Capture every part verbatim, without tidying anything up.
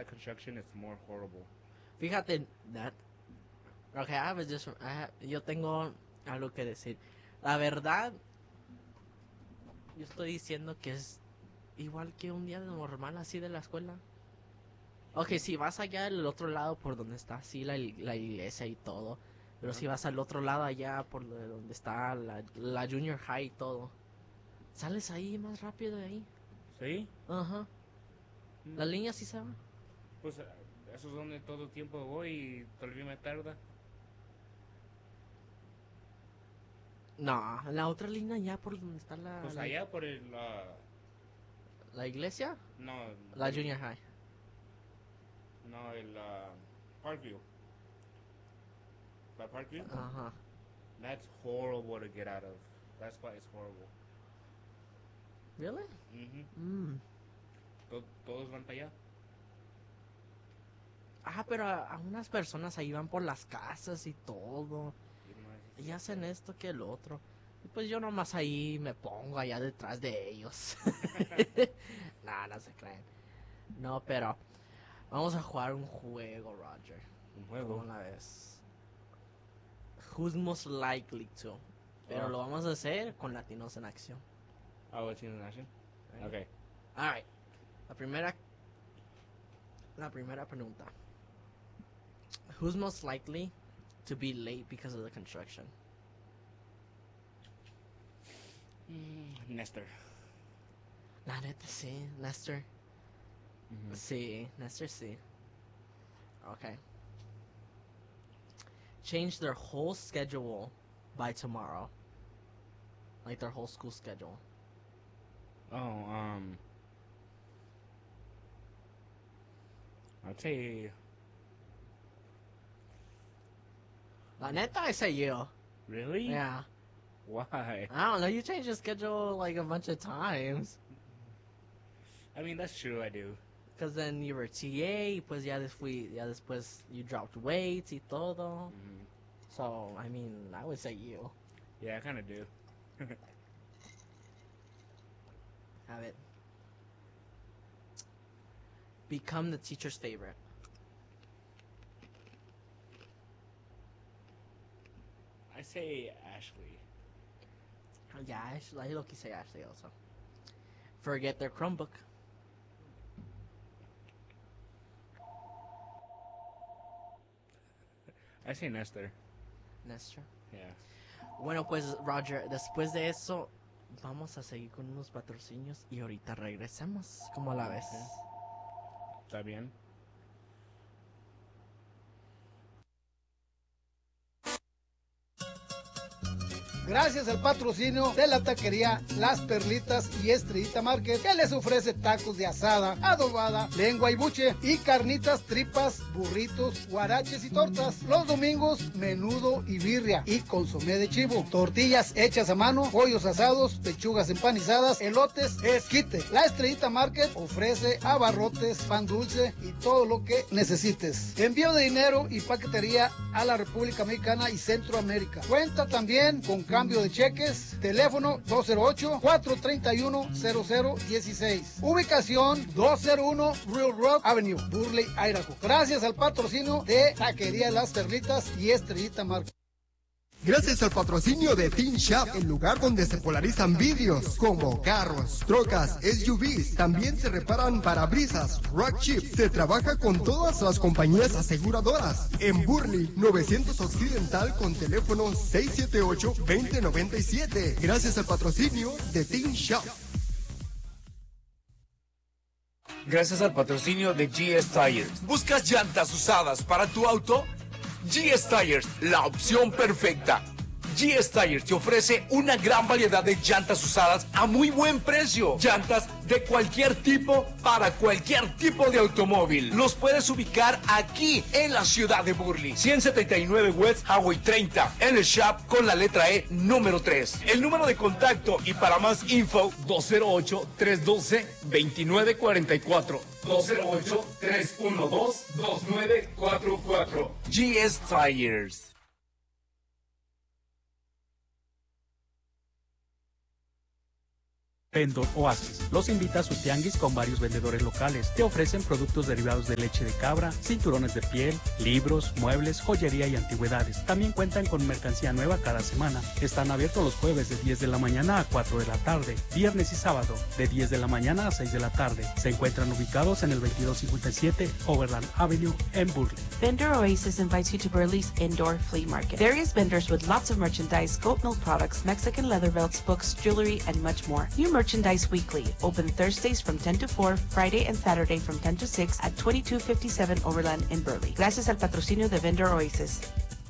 construction, it's more horrible. Fíjate, that, okay, I have a just, I have, yo tengo algo que decir. La verdad, yo estoy diciendo que es igual que un día normal así de la escuela. Ok, si vas allá al otro lado por donde está así la, la iglesia y todo. Pero Ajá. si vas al otro lado allá por donde está la, la junior high y todo. Sales ahí más rápido de ahí. ¿Sí? Ajá. Mm, La línea sí se va. Pues eh, eso es donde todo el tiempo voy y todavía me tarda. No, la otra línea ya por donde está la... Pues la, allá por el... la ¿la iglesia? no, La el- junior high. no, el uh, Parkview. La Parkview? Ajá. That's horrible to get out of. That's why it's horrible. ¿Really? Ujú. Mm. To- Todos van para allá. Ah, pero a, a unas personas ahí van por las casas y todo. Y nomás- Y hacen esto que el otro. Y pues yo nomás ahí me pongo allá detrás de ellos. No, no se creen. No, pero vamos a jugar un juego, Roger. Un ¿Cómo juego. la ves? Who's most likely to? Pero Oh. lo vamos a hacer con latinos en acción. Oh, Latino in Action? Okay. Alright. La primera. La primera pregunta. Who's most likely to be late because of the construction? Mm, Nestor. La neta sí, Nestor. Mhm. Sí, Nestor sí. Okay. Change their whole schedule by tomorrow. Like their whole school schedule. Oh, um... I'd say... La neta, I say you. Really? Yeah. Why? I don't know, you changed your schedule like a bunch of times. I mean, that's true, I do. Because then you were T A, pues ya después, ya después you dropped weight y todo. Mhm. So, I mean, I would say you. Yeah, I kind of do. Have it. Become the teacher's favorite. I say Ashley. Yeah, Ashley, I look, say Ashley also. Forget their Chromebook. I say Nestor. Nestor. Yeah. Bueno, pues, Roger, después de eso, vamos a seguir con unos patrocinios y ahorita regresamos. ¿Cómo la ves? Está bien. Gracias al patrocinio de la taquería Las Perlitas y Estrellita Market, que les ofrece tacos de asada, adobada, lengua y buche y carnitas, tripas, burritos, guaraches y tortas. Los domingos, menudo y birria y consomé de chivo, tortillas hechas a mano, pollos asados, pechugas empanizadas, elotes, esquite. La Estrellita Market ofrece abarrotes, pan dulce y todo lo que necesites. Envío de dinero y paquetería a la República Mexicana y Centroamérica. Cuenta también con cambio de cheques. Teléfono dos cero ocho, cuatro tres uno, cero cero uno seis. Ubicación dos cero uno Real Rock Avenue, Burley, Idaho. Gracias al patrocinio de Taquería Las Perlitas y Estrellita Market. Gracias al patrocinio de Teen Shop, el lugar donde se polarizan vidrios como carros, trocas, S U Vs. También se reparan parabrisas, rock chips. Se trabaja con todas las compañías aseguradoras. En Burley, novecientos Occidental con teléfono seis siete ocho, dos cero nueve siete. Gracias al patrocinio de Teen Shop. Gracias al patrocinio de G S Tires. ¿Buscas llantas usadas para tu auto? G S Tires, la opción perfecta. G S Tires te ofrece una gran variedad de llantas usadas a muy buen precio. Llantas de cualquier tipo para cualquier tipo de automóvil. Los puedes ubicar aquí en la ciudad de Burley. ciento setenta y nueve West Highway treinta, en el shop con la letra E número tres. El número de contacto y para más info dos cero ocho, tres uno dos, dos nueve cuatro cuatro. dos cero ocho, tres uno dos, dos nueve cuatro cuatro. G S Tires. Vendor Oasis los invita a su tianguis con varios vendedores locales. Te ofrecen productos derivados de leche de cabra, cinturones de piel, libros, muebles, joyería y antigüedades. También cuentan con mercancía nueva cada semana. Están abiertos los jueves de diez de la mañana a cuatro de la tarde, viernes y sábado de diez de la mañana a seis de la tarde. Se encuentran ubicados en el veintidós cincuenta y siete Overland Avenue en Burley. Vendor Oasis invites you to Burley's Indoor Flea Market. Various vendors with lots of merchandise, goat milk products, Mexican leather belts, books, jewelry, and much more. New merchandise weekly. Open Thursdays from ten to four, Friday and Saturday from ten to six at twenty-two fifty-seven Overland in Burley. Gracias al patrocinio de Vendor Oasis.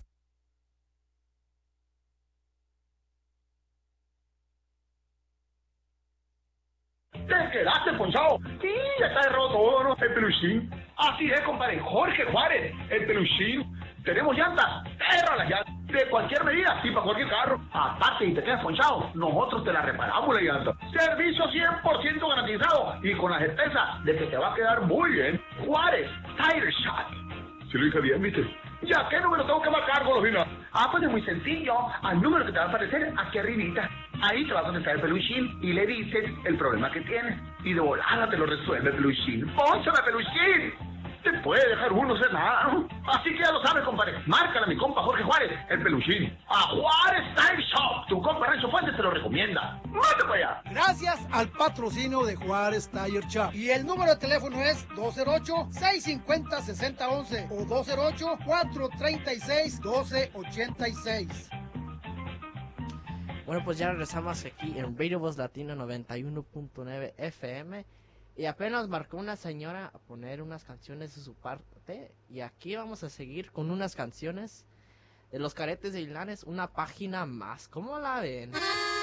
¿Te quedaste ponchado? Sí, ya está errado todo, ¿no? El peluchín. Así es, compadre. Jorge Juárez, el peluchín. Tenemos llantas. Erra las llantas. De cualquier medida, sí, para cualquier carro. Aparte, y te quedas ponchado, nosotros te la reparamos la llanta. Servicio cien por ciento garantizado y con la certeza de que te va a quedar muy bien. Juárez Tire Shop. Si lo dije bien, ¿viste? ¿Ya qué número tengo que marcar, Golosina? Ah, pues es muy sencillo. Al número que te va a aparecer aquí arribita. Ahí te va a contestar el peluchín y le dices el problema que tienes. Y de volada te lo resuelve el peluchín. ¡Pónchame, peluchín! Te puede dejar uno ser nada, ¿no? Así que ya lo sabes, compadre. Márcala a mi compa Jorge Juárez, el peluchín. A Juárez Tire Shop. Tu compa Rancho Fuentes te lo recomienda. ¡Mate para allá! Gracias al patrocinio de Juárez Tire Shop. Y el número de teléfono es dos cero ocho, seis cinco cero, seis cero uno uno o dos cero ocho, cuatro tres seis, uno dos ocho seis. Bueno, pues ya regresamos aquí en Radio Voz Latino noventa y uno punto nueve F M. Y apenas marcó una señora a poner unas canciones de su parte. Y aquí vamos a seguir con unas canciones de Los Cadetes de Linares, una página más. ¿Cómo la ven?